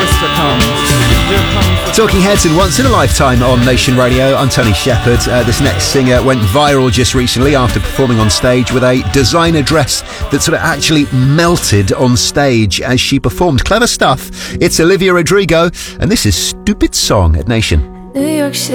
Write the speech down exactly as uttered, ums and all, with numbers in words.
Christ to come. Talking Heads in Once in a Lifetime on Nation Radio. I'm Tony Shepherd. Uh, this next singer went viral just recently after performing on stage with a designer dress that sort of actually melted on stage as she performed. Clever stuff. It's Olivia Rodrigo, and this is Stupid Song at Nation. New York City.